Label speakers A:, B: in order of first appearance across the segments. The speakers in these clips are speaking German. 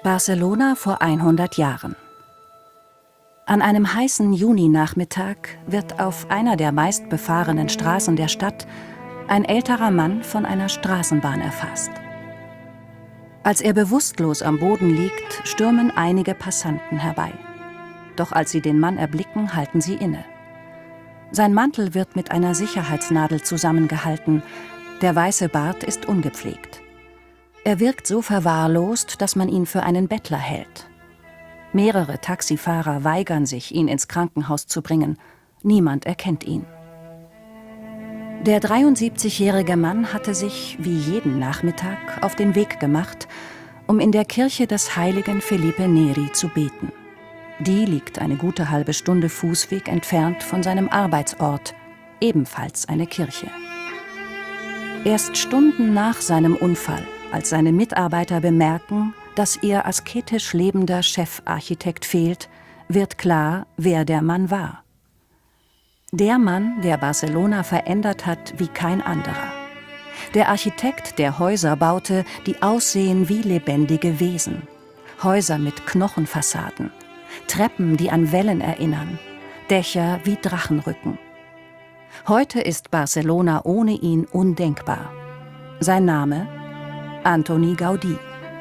A: Barcelona vor 100 Jahren. An einem heißen Juninachmittag wird auf einer der meistbefahrenen Straßen der Stadt ein älterer Mann von einer Straßenbahn erfasst. Als er bewusstlos am Boden liegt, stürmen einige Passanten herbei. Doch als sie den Mann erblicken, halten sie inne. Sein Mantel wird mit einer Sicherheitsnadel zusammengehalten, der weiße Bart ist ungepflegt. Er wirkt so verwahrlost, dass man ihn für einen Bettler hält. Mehrere Taxifahrer weigern sich, ihn ins Krankenhaus zu bringen. Niemand erkennt ihn. Der 73-jährige Mann hatte sich, wie jeden Nachmittag, auf den Weg gemacht, um in der Kirche des heiligen Felipe Neri zu beten. Die liegt eine gute halbe Stunde Fußweg entfernt von seinem Arbeitsort, ebenfalls eine Kirche. Erst Stunden nach seinem Unfall, als seine Mitarbeiter bemerken, dass ihr asketisch lebender Chefarchitekt fehlt, wird klar, wer der Mann war. Der Mann, der Barcelona verändert hat wie kein anderer. Der Architekt, der Häuser baute, die aussehen wie lebendige Wesen. Häuser mit Knochenfassaden, Treppen, die an Wellen erinnern, Dächer wie Drachenrücken. Heute ist Barcelona ohne ihn undenkbar. Sein Name? Antoni Gaudí.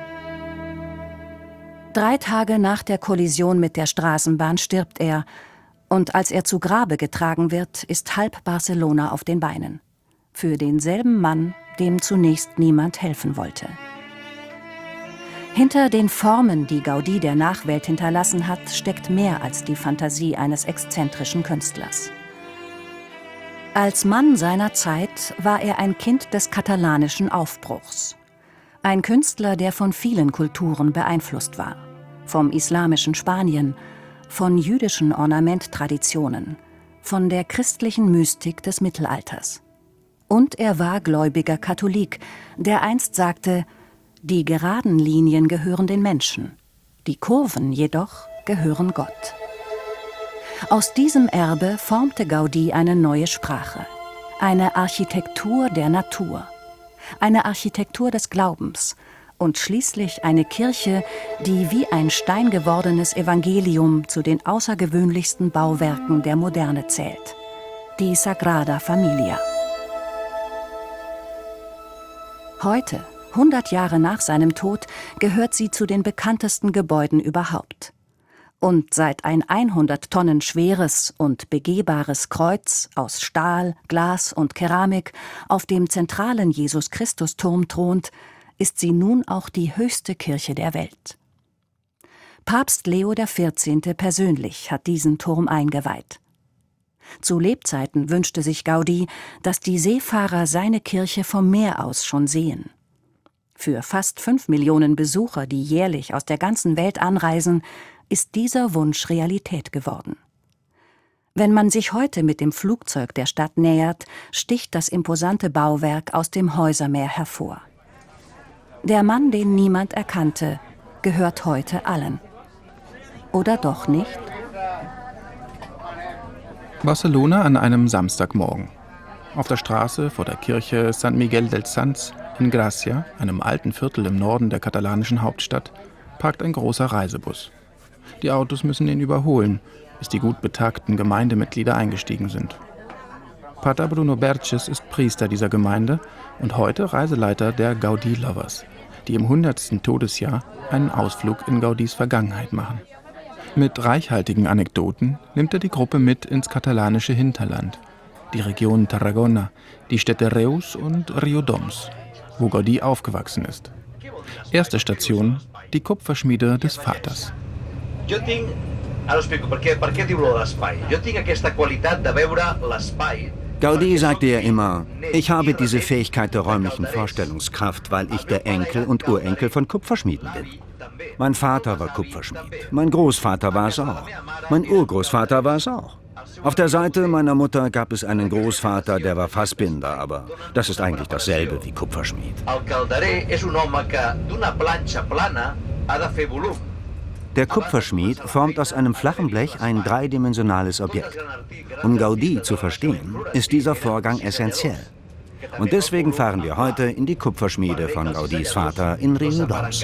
A: 3 Tage nach der Kollision mit der Straßenbahn stirbt er, und als er zu Grabe getragen wird, ist halb Barcelona auf den Beinen. Für denselben Mann, dem zunächst niemand helfen wollte. Hinter den Formen, die Gaudí der Nachwelt hinterlassen hat, steckt mehr als die Fantasie eines exzentrischen Künstlers. Als Mann seiner Zeit war er ein Kind des katalanischen Aufbruchs. Ein Künstler, der von vielen Kulturen beeinflusst war. Vom islamischen Spanien, von jüdischen Ornamenttraditionen, von der christlichen Mystik des Mittelalters. Und er war gläubiger Katholik, der einst sagte, die geraden Linien gehören den Menschen, die Kurven jedoch gehören Gott. Aus diesem Erbe formte Gaudí eine neue Sprache, eine Architektur der Natur, eine Architektur des Glaubens und schließlich eine Kirche, die wie ein steingewordenes Evangelium zu den außergewöhnlichsten Bauwerken der Moderne zählt, die Sagrada Familia. Heute, 100 Jahre nach seinem Tod, gehört sie zu den bekanntesten Gebäuden überhaupt. Und seit ein 100 Tonnen schweres und begehbares Kreuz aus Stahl, Glas und Keramik auf dem zentralen Jesus-Christus-Turm thront, ist sie nun auch die höchste Kirche der Welt. Papst Leo XIV. Persönlich hat diesen Turm eingeweiht. Zu Lebzeiten wünschte sich Gaudí, dass die Seefahrer seine Kirche vom Meer aus schon sehen. Für fast 5 Millionen Besucher, die jährlich aus der ganzen Welt anreisen, ist dieser Wunsch Realität geworden. Wenn man sich heute mit dem Flugzeug der Stadt nähert, sticht das imposante Bauwerk aus dem Häusermeer hervor. Der Mann, den niemand erkannte, gehört heute allen. Oder doch nicht?
B: Barcelona an einem Samstagmorgen. Auf der Straße vor der Kirche San Miguel dels Sants in Gracia, einem alten Viertel im Norden der katalanischen Hauptstadt, parkt ein großer Reisebus. Die Autos müssen ihn überholen, bis die gut betagten Gemeindemitglieder eingestiegen sind. Pater Bruno Berches ist Priester dieser Gemeinde und heute Reiseleiter der Gaudí Lovers, die im 100. Todesjahr einen Ausflug in Gaudís Vergangenheit machen. Mit reichhaltigen Anekdoten nimmt er die Gruppe mit ins katalanische Hinterland, die Region Tarragona, die Städte Reus und Riudoms, wo Gaudí aufgewachsen ist. Erste Station, die Kupferschmiede des Vaters.
C: Gaudí sagte ja immer, ich habe diese Fähigkeit der räumlichen Vorstellungskraft, weil ich der Enkel und Urenkel von Kupferschmieden bin. Mein Vater war Kupferschmied, mein Großvater war es auch, mein Urgroßvater war es auch. Auf der Seite meiner Mutter gab es einen Großvater, der war Fassbinder, aber das ist eigentlich dasselbe wie Kupferschmied. Der Kupferschmied formt aus einem flachen Blech ein dreidimensionales Objekt. Um Gaudí zu verstehen, ist dieser Vorgang essentiell. Und deswegen fahren wir heute in die Kupferschmiede von Gaudís Vater in Riudoms.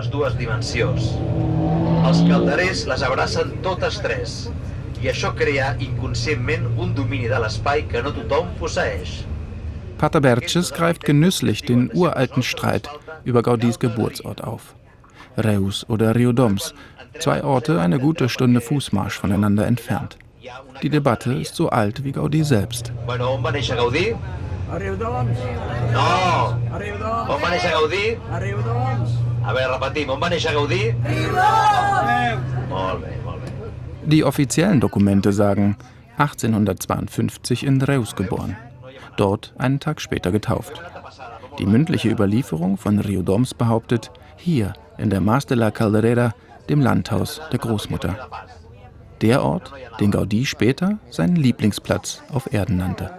D: Els calderers les abracen totes tres i això crea inconscientment un domini de l'espai que no tothom posseeix.
B: Pater Bertjes greift genüsslich den uralten Streit über Gaudís Geburtsort auf. Reus oder Riudoms, 2 Orte eine gute Stunde Fußmarsch voneinander entfernt. Die Debatte ist so alt wie Gaudí selbst.
D: Bueno, on va néixer Gaudí?
E: A Riudoms.
D: No!
E: A Riudoms.
D: On va néixer Gaudí?
E: A Riudoms.
D: A veure, repetim, on va néixer Gaudí? Riudoms! Molt bé, molt bé.
B: Die offiziellen Dokumente sagen 1852 in Reus geboren, dort einen Tag später getauft. Die mündliche Überlieferung von Riudoms behauptet, hier in der Mas de la Calderera, dem Landhaus der Großmutter. Der Ort, den Gaudí später seinen Lieblingsplatz auf Erden nannte.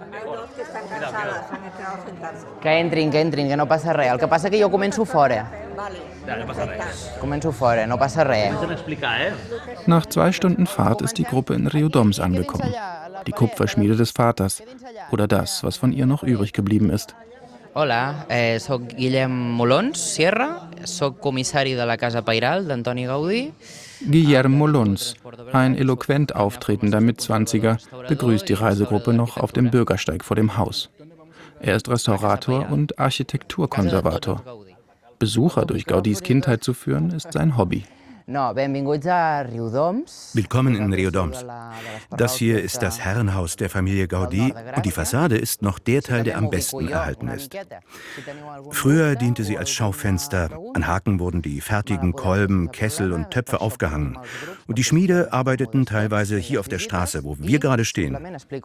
F: Que entrin, que no passa res. El que passa que jo començo fora. Començo fora, no passa res.
B: Nach 2 Stunden Fahrt ist die Gruppe in Riudoms angekommen. Die Kupferschmiede des Vaters. Oder das, was von ihr noch übrig geblieben ist.
F: Hola, soc Guillem Molons Sierra, soc comissari de la Casa Pairal d'Antoni Gaudí.
B: Guillermo Molons, ein eloquent auftretender Mitzwanziger, begrüßt die Reisegruppe noch auf dem Bürgersteig vor dem Haus. Er ist Restaurator und Architekturkonservator. Besucher durch Gaudís Kindheit zu führen, ist sein Hobby.
F: No, benvinguts a Riudoms.
C: Willkommen in Riudoms. Das hier ist das Herrenhaus der Familie Gaudí und die Fassade ist noch der Teil, der am besten erhalten ist. Früher diente sie als Schaufenster. An Haken wurden die fertigen Kolben, Kessel und Töpfe aufgehangen. Und die Schmiede arbeiteten teilweise hier auf der Straße, wo wir gerade stehen.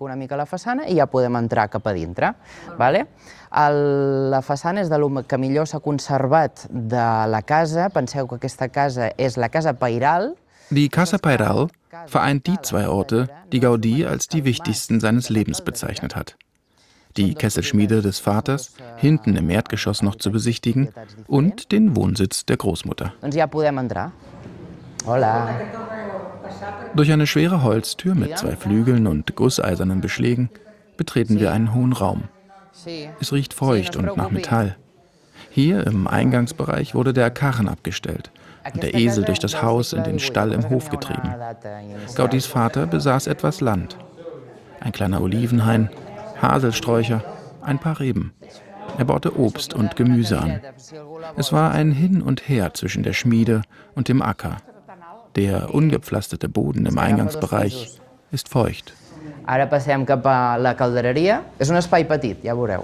F: La façana és del que millor s'ha conservat de la casa. Penseu que aquesta casa és la Casa Pairal.
B: Die Casa Pairal vereint die 2 Orte, die Gaudí als die wichtigsten seines Lebens bezeichnet hat. Die Kesselschmiede des Vaters, hinten im Erdgeschoss noch zu besichtigen, und den Wohnsitz der Großmutter.
F: Doncs ja podem entrar. Hola.
B: Durch eine schwere Holztür mit 2 Flügeln und gusseisernen Beschlägen betreten wir einen hohen Raum. Es riecht feucht und nach Metall. Hier im Eingangsbereich wurde der Karren abgestellt und der Esel durch das Haus in den Stall im Hof getrieben. Gaudís Vater besaß etwas Land. Ein kleiner Olivenhain, Haselsträucher, ein paar Reben. Er baute Obst und Gemüse an. Es war ein Hin und Her zwischen der Schmiede und dem Acker. Der ungepflasterte Boden im Eingangsbereich ist feucht.
F: Ara passem cap a la caldereria. És un espai petit, ja veureu.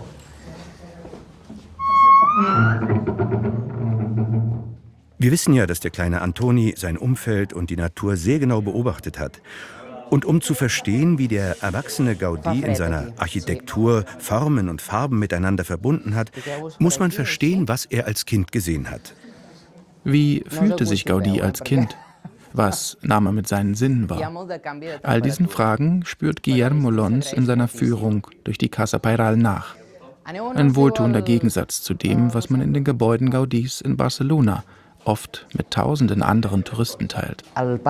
C: Wir wissen ja, dass der kleine Antoni sein Umfeld und die Natur sehr genau beobachtet hat. Und um zu verstehen, wie der erwachsene Gaudí in seiner Architektur Formen und Farben miteinander verbunden hat, muss man verstehen, was er als Kind gesehen hat.
B: Wie fühlte sich Gaudí als Kind? Was nahm er mit seinen Sinnen wahr? All diesen Fragen spürt Guillermo Molons in seiner Führung durch die Casa Pairal nach. Ein wohltuender Gegensatz zu dem, was man in den Gebäuden Gaudís in Barcelona oft mit tausenden anderen Touristen teilt.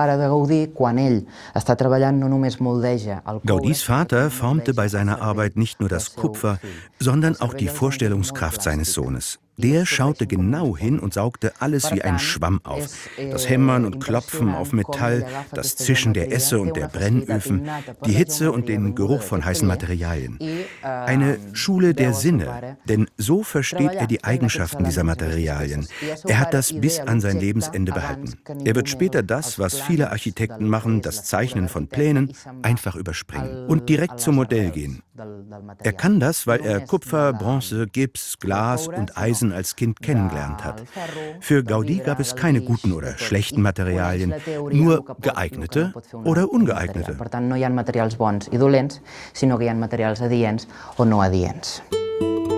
C: Gaudís Vater formte bei seiner Arbeit nicht nur das Kupfer, sondern auch die Vorstellungskraft seines Sohnes. Der schaute genau hin und saugte alles wie ein Schwamm auf. Das Hämmern und Klopfen auf Metall, das Zischen der Esse und der Brennöfen, die Hitze und den Geruch von heißen Materialien. Eine Schule der Sinne, denn so versteht er die Eigenschaften dieser Materialien. Er hat das bis an sein Lebensende behalten. Er wird später das, was viele Architekten machen, das Zeichnen von Plänen, einfach überspringen und direkt zum Modell gehen. Er kann das, weil er Kupfer, Bronze, Gips, Glas und Eisen als Kind kennengelernt hat. Für Gaudí gab es keine guten oder schlechten Materialien, nur geeignete oder ungeeignete.
F: Per tant, no hi ha materials bons i dolents, sinó que hi ha materials adients o no adients.